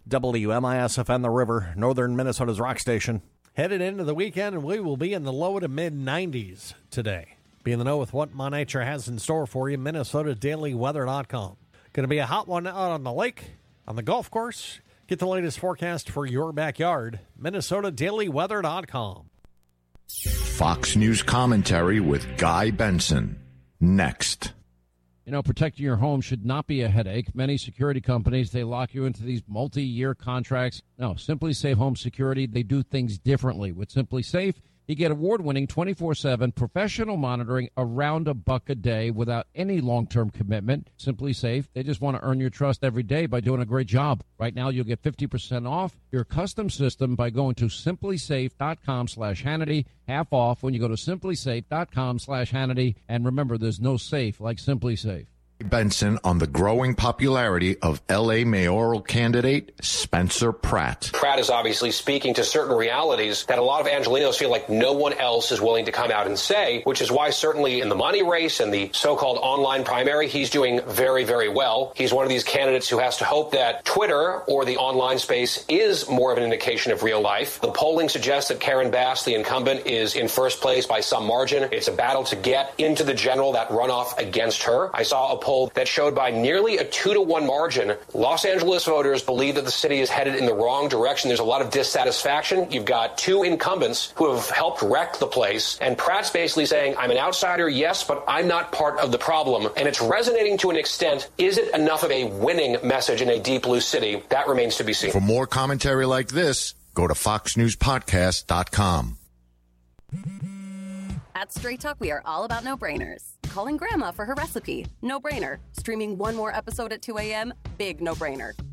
WMISFN The River, northern Minnesota's rock station. Headed into the weekend, and we will be in the low to mid-90s today. Be in the know with what My Nature has in store for you, MinnesotaDailyWeather.com. Going to be a hot one out on the lake, on the golf course. Get the latest forecast for your backyard, MinnesotaDailyWeather.com. Fox News commentary with Guy Benson. Next. You know, protecting your home should not be a headache. Many security companies, they lock you into these multi-year contracts. No, Simply Safe Home Security, they do things differently. With Simply Safe, you get award-winning 24/7 professional monitoring around $1 a day without any long-term commitment. Simply Safe, they just want to earn your trust every day by doing a great job. Right now, you'll get 50% off your custom system by going to simplysafe.com/Hannity. Half off when you go to simplysafe.com/Hannity. And remember, there's no safe like Simply Safe. Benson on the growing popularity of L.A. mayoral candidate Spencer Pratt. Pratt is obviously speaking to certain realities that a lot of Angelenos feel like no one else is willing to come out and say, which is why certainly in the money race and the so-called online primary, he's doing very, very well. He's one of these candidates who has to hope that Twitter or the online space is more of an indication of real life. The polling suggests that Karen Bass, the incumbent, is in first place by some margin. It's a battle to get into the general, that runoff against her. I saw a poll that showed by nearly a 2-to-1 margin, Los Angeles voters believe that the city is headed in the wrong direction. There's a lot of dissatisfaction. You've got two incumbents who have helped wreck the place, and Pratt's basically saying, I'm an outsider, yes, but I'm not part of the problem. And it's resonating to an extent. Is it enough of a winning message in a deep blue city? That remains to be seen. For more commentary like this, go to foxnewspodcast.com. At Straight Talk, we are all about no-brainers. Calling Grandma for her recipe, no-brainer. Streaming one more episode at 2 a.m., big no-brainer.